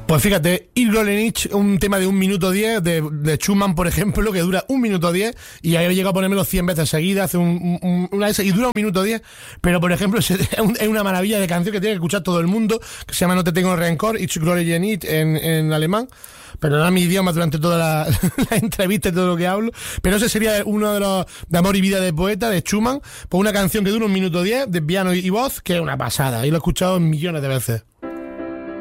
Pues fíjate, Ir Glolenich, un tema de 1 minuto 10 de Schumann, por ejemplo, que dura 1 minuto 10, y ahí he llegado a ponérmelo 100 veces seguidas, hace una de esas, y dura 1 minuto 10, pero por ejemplo es una maravilla de canción que tiene que escuchar todo el mundo, que se llama No te tengo rencor, Ich Glolenich en alemán. Perdonad mi idioma durante toda la entrevista y todo lo que hablo, pero ese sería uno de los de Amor y Vida de Poeta, de Schumann, pues una canción que dura 1 minuto 10, de piano y voz, que es una pasada, y lo he escuchado millones de veces.